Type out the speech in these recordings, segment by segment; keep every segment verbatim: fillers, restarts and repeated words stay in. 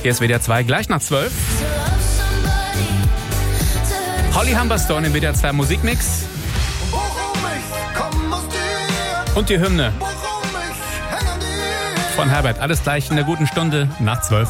Hier ist W D R zwei, gleich nach zwölf. Holly Humberstone im W D R zwei Musikmix. Und die Hymne von Herbert. Alles gleich in der guten Stunde nach zwölf.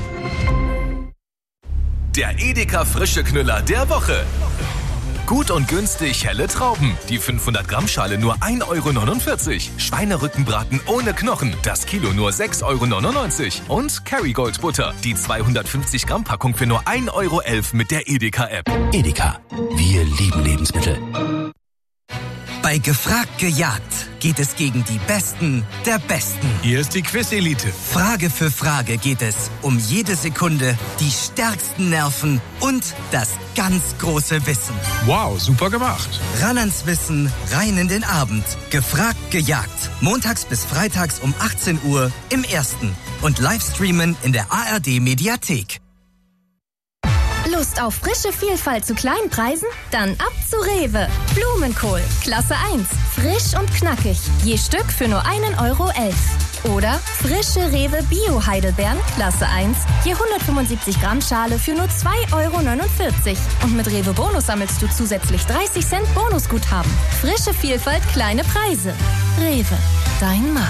Der Edeka frische Knüller der Woche. Gut und günstig helle Trauben. Die fünfhundert Gramm Schale nur ein Euro neunundvierzig. Schweinerückenbraten ohne Knochen. Das Kilo nur sechs Euro neunundneunzig. Und Kerrygold Butter. Die zweihundertfünfzig Gramm Packung für nur ein Euro elf mit der Edeka App. Edeka. Wir lieben Lebensmittel. Bei Gefragt gejagt geht es gegen die Besten der Besten. Hier ist die Quiz-Elite. Frage für Frage geht es um jede Sekunde, die stärksten Nerven und das ganz große Wissen. Wow, super gemacht. Ran ans Wissen, rein in den Abend. Gefragt gejagt. Montags bis freitags um achtzehn Uhr im Ersten. Und Livestreamen in der A R D-Mediathek. Lust auf frische Vielfalt zu kleinen Preisen? Dann ab zu Rewe. Blumenkohl, Klasse eins. Frisch und knackig. Je Stück für nur ein Euro elf. Oder frische Rewe Bio-Heidelbeeren, Klasse eins. Je hundertfünfundsiebzig Gramm Schale für nur zwei Euro neunundvierzig. Und mit Rewe Bonus sammelst du zusätzlich dreißig Cent Bonusguthaben. Frische Vielfalt, kleine Preise. Rewe, dein Markt.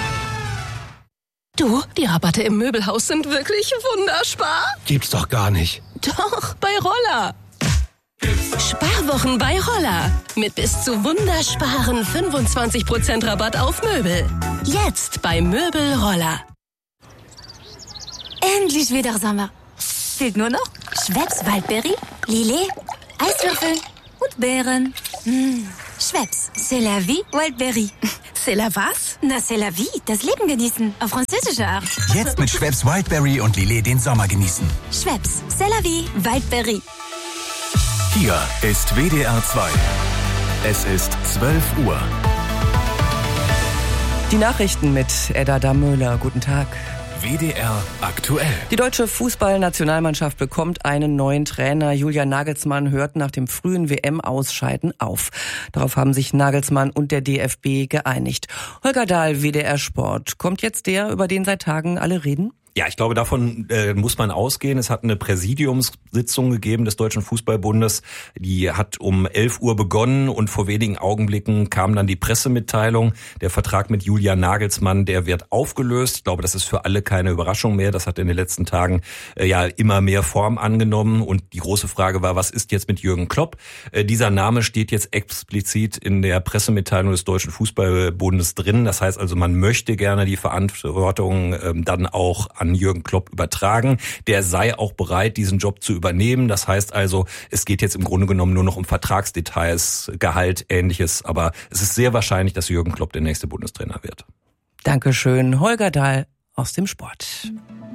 Du, die Rabatte im Möbelhaus sind wirklich wunderspar. Gibt's doch gar nicht. Doch, bei Roller. Sparwochen bei Roller. Mit bis zu wundersparen fünfundzwanzig Prozent Rabatt auf Möbel. Jetzt bei Möbel Roller. Endlich wieder Sommer. Fehlt nur noch Schweppes Waldberry, Lillet, Eiswürfel und Beeren. Mmh. Schweppes, c'est la vie, Wildberry. C'est la was? Na, c'est la vie, das Leben genießen, auf französische Art. Jetzt mit Schweppes Wildberry und Lillet den Sommer genießen. Schweppes, c'est la vie, Wildberry. Hier ist W D R zwei. Es ist zwölf Uhr. Die Nachrichten mit Edda Damöhler. Guten Tag. W D R aktuell. Die deutsche Fußballnationalmannschaft bekommt einen neuen Trainer. Julian Nagelsmann hört nach dem frühen W M-Ausscheiden auf. Darauf haben sich Nagelsmann und der D F B geeinigt. Holger Dahl, W D R Sport. Kommt jetzt der, über den seit Tagen alle reden? Ja, ich glaube, davon äh, muss man ausgehen. Es hat eine Präsidiumssitzung gegeben des Deutschen Fußballbundes. Die hat um elf Uhr begonnen und vor wenigen Augenblicken kam dann die Pressemitteilung. Der Vertrag mit Julian Nagelsmann, der wird aufgelöst. Ich glaube, das ist für alle keine Überraschung mehr. Das hat in den letzten Tagen äh, ja immer mehr Form angenommen. Und die große Frage war, was ist jetzt mit Jürgen Klopp? Äh, dieser Name steht jetzt explizit in der Pressemitteilung des Deutschen Fußballbundes drin. Das heißt also, man möchte gerne die Verantwortung äh, dann auch an Jürgen Klopp übertragen. Der sei auch bereit, diesen Job zu übernehmen. Das heißt also, es geht jetzt im Grunde genommen nur noch um Vertragsdetails, Gehalt, Ähnliches. Aber es ist sehr wahrscheinlich, dass Jürgen Klopp der nächste Bundestrainer wird. Dankeschön, Holger Dahl aus dem Sport.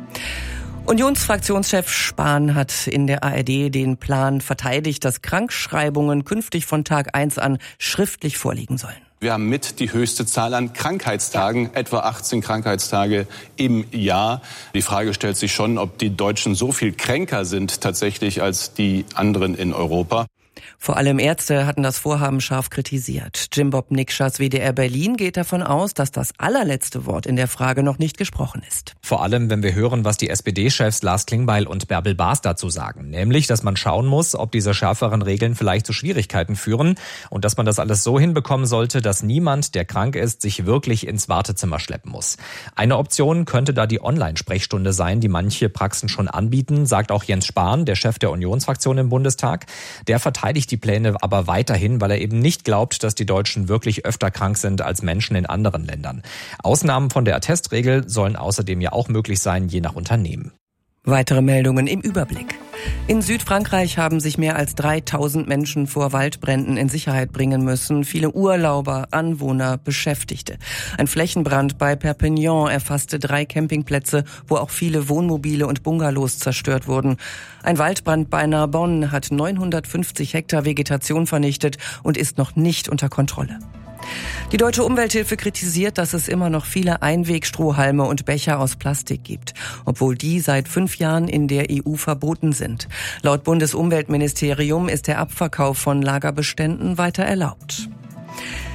Unionsfraktionschef Spahn hat in der A R D den Plan verteidigt, dass Krankschreibungen künftig von Tag eins an schriftlich vorliegen sollen. Wir haben mit die höchste Zahl an Krankheitstagen, etwa achtzehn Krankheitstage im Jahr. Die Frage stellt sich schon, ob die Deutschen so viel kränker sind tatsächlich als die anderen in Europa. Vor allem Ärzte hatten das Vorhaben scharf kritisiert. Jim Bob Nikschas W D R Berlin geht davon aus, dass das allerletzte Wort in der Frage noch nicht gesprochen ist. Vor allem, wenn wir hören, was die S P D-Chefs Lars Klingbeil und Bärbel Baas dazu sagen. Nämlich, dass man schauen muss, ob diese schärferen Regeln vielleicht zu Schwierigkeiten führen und dass man das alles so hinbekommen sollte, dass niemand, der krank ist, sich wirklich ins Wartezimmer schleppen muss. Eine Option könnte da die Online-Sprechstunde sein, die manche Praxen schon anbieten, sagt auch Jens Spahn, der Chef der Unionsfraktion im Bundestag. Der verteidigt die Pläne aber weiterhin, weil er eben nicht glaubt, dass die Deutschen wirklich öfter krank sind als Menschen in anderen Ländern. Ausnahmen von der Attestregel sollen außerdem ja auch möglich sein, je nach Unternehmen. Weitere Meldungen im Überblick. In Südfrankreich haben sich mehr als dreitausend Menschen vor Waldbränden in Sicherheit bringen müssen. Viele Urlauber, Anwohner, Beschäftigte. Ein Flächenbrand bei Perpignan erfasste drei Campingplätze, wo auch viele Wohnmobile und Bungalows zerstört wurden. Ein Waldbrand bei Narbonne hat neunhundertfünfzig Hektar Vegetation vernichtet und ist noch nicht unter Kontrolle. Die Deutsche Umwelthilfe kritisiert, dass es immer noch viele Einwegstrohhalme und Becher aus Plastik gibt, obwohl die seit fünf Jahren in der E U verboten sind. Laut Bundesumweltministerium ist der Abverkauf von Lagerbeständen weiter erlaubt.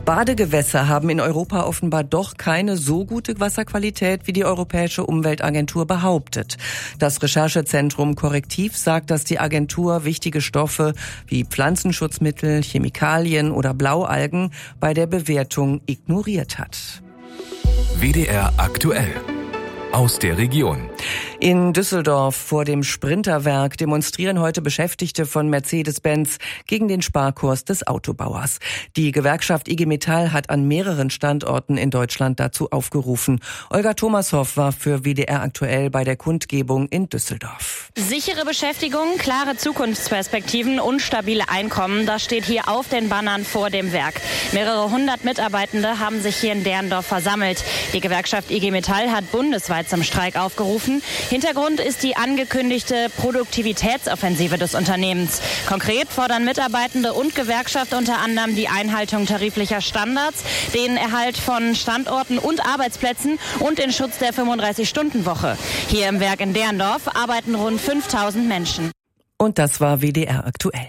Badegewässer haben in Europa offenbar doch keine so gute Wasserqualität, wie die Europäische Umweltagentur behauptet. Das Recherchezentrum Korrektiv sagt, dass die Agentur wichtige Stoffe wie Pflanzenschutzmittel, Chemikalien oder Blaualgen bei der Bewertung ignoriert hat. W D R aktuell. Aus der Region. In Düsseldorf vor dem Sprinterwerk demonstrieren heute Beschäftigte von Mercedes-Benz gegen den Sparkurs des Autobauers. Die Gewerkschaft I G Metall hat an mehreren Standorten in Deutschland dazu aufgerufen. Olga Thomashoff war für W D R aktuell bei der Kundgebung in Düsseldorf. Sichere Beschäftigung, klare Zukunftsperspektiven und stabile Einkommen, das steht hier auf den Bannern vor dem Werk. Mehrere hundert Mitarbeitende haben sich hier in Derndorf versammelt. Die Gewerkschaft I G Metall hat bundesweit zum Streik aufgerufen. Hintergrund ist die angekündigte Produktivitätsoffensive des Unternehmens. Konkret fordern Mitarbeitende und Gewerkschaft unter anderem die Einhaltung tariflicher Standards, den Erhalt von Standorten und Arbeitsplätzen und den Schutz der fünfunddreißig-Stunden-Woche. Hier im Werk in Derndorf arbeiten rund fünftausend Menschen. Und das war W D R aktuell.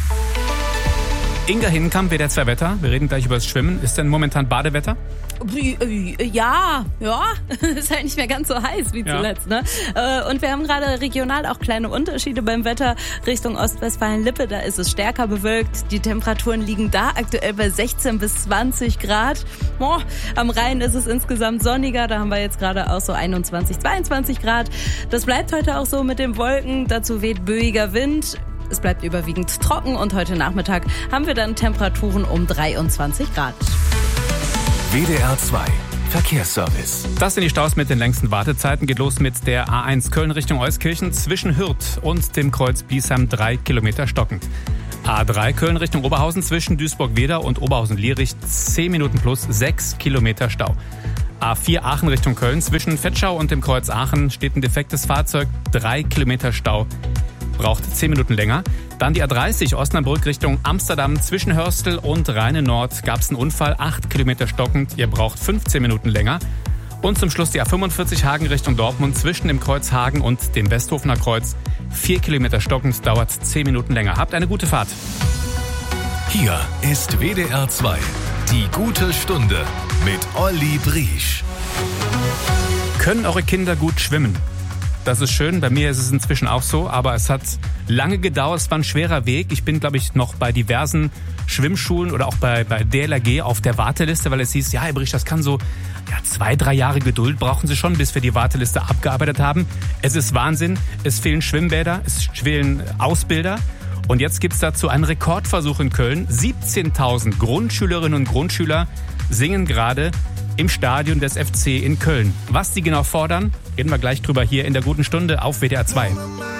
Inga Hinkamp, W D R zwei Wetter. Wir reden gleich über das Schwimmen. Ist denn momentan Badewetter? Ja, ja, ist halt nicht mehr ganz so heiß wie zuletzt, ja. ne? Und wir haben gerade regional auch kleine Unterschiede beim Wetter. Richtung Ostwestfalen-Lippe, da ist es stärker bewölkt. Die Temperaturen liegen da aktuell bei sechzehn bis zwanzig Grad. Boah, am Rhein ist es insgesamt sonniger, da haben wir jetzt gerade auch so einundzwanzig, zweiundzwanzig Grad. Das bleibt heute auch so mit den Wolken, dazu weht böiger Wind. Es bleibt überwiegend trocken und heute Nachmittag haben wir dann Temperaturen um dreiundzwanzig Grad. W D R zwei Verkehrsservice. Das sind die Staus mit den längsten Wartezeiten. Geht los mit der A eins Köln Richtung Euskirchen zwischen Hürth und dem Kreuz Biesheim drei Kilometer stockend. A drei Köln Richtung Oberhausen zwischen Duisburg-Wedau und Oberhausen-Lierich zehn Minuten plus sechs Kilometer Stau. A vier Aachen Richtung Köln zwischen Vetschau und dem Kreuz Aachen steht ein defektes Fahrzeug, drei Kilometer Stau. Braucht zehn Minuten länger. Dann die A dreißig Osnabrück Richtung Amsterdam zwischen Hörstel und Rheine-Nord gab es einen Unfall, acht Kilometer stockend. Ihr braucht fünfzehn Minuten länger. Und zum Schluss die A fünfundvierzig Hagen Richtung Dortmund zwischen dem Kreuz Hagen und dem Westhofener Kreuz. vier Kilometer stockend, dauert zehn Minuten länger. Habt eine gute Fahrt. Hier ist W D R zwei. Die gute Stunde mit Olli Briesch. Können eure Kinder gut schwimmen? Das ist schön, bei mir ist es inzwischen auch so, aber es hat lange gedauert, es war ein schwerer Weg. Ich bin, glaube ich, noch bei diversen Schwimmschulen oder auch bei, bei D L R G auf der Warteliste, weil es hieß, ja, Herr Briesch, das kann so ja, zwei, drei Jahre Geduld brauchen Sie schon, bis wir die Warteliste abgearbeitet haben. Es ist Wahnsinn, es fehlen Schwimmbäder, es fehlen Ausbilder. Und jetzt gibt es dazu einen Rekordversuch in Köln. siebzehntausend Grundschülerinnen und Grundschüler singen gerade im Stadion des F C in Köln. Was die genau fordern, reden wir gleich drüber hier in der guten Stunde auf W D R zwei.